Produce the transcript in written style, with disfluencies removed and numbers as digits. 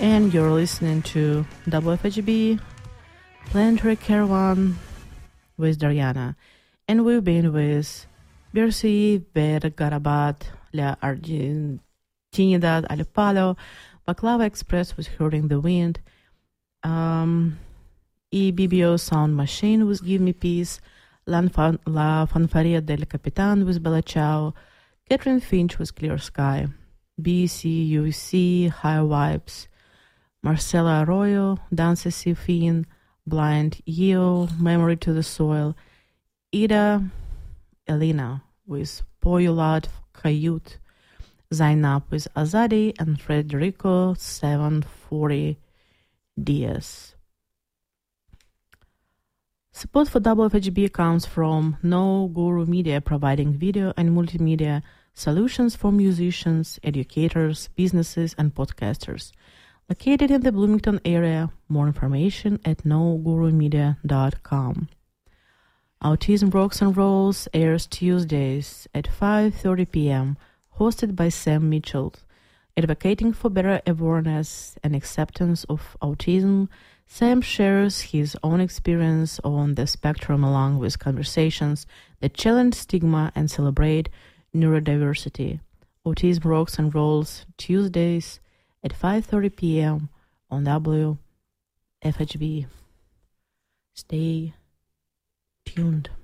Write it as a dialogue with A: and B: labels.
A: And you're listening to WFHB Planetary Caravan with Dariana. And we've been with Bercy, Vergarabat, La Argentinidad, Alepalo, Baklava Express with Hurting the Wind, EBBO Sound Machine with Give Me Peace, La Fanfaria del Capitan with Bella Ciao, Catherine Finch with Clear Sky, BCUC, High Vibes, Marcela Arroyo, Dances Sifin, Blind Yeo, Memory to the Soil, Ida Elena with Poyulat Kayut, Zainab with Azadi, and Frederico 740 Diaz. Support for WFHB comes from No Guru Media, providing video and multimedia solutions for musicians, educators, businesses, and podcasters. Located in the Bloomington area. More information at nogurumedia.com. Autism Rocks and Rolls airs Tuesdays at 5:30 p.m., hosted by Sam Mitchell. Advocating for better awareness and acceptance of autism, Sam shares his own experience on the spectrum along with conversations that challenge stigma and celebrate neurodiversity. Autism Rocks and Rolls Tuesdays at 5:30 p.m. on WFHB. Stay tuned.